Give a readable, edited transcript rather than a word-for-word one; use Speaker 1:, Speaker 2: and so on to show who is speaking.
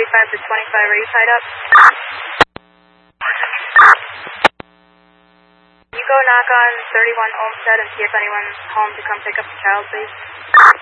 Speaker 1: 45 to 25, are you tied up? You go knock on 31 Olmsted and see if anyone's home to come pick up the child, please.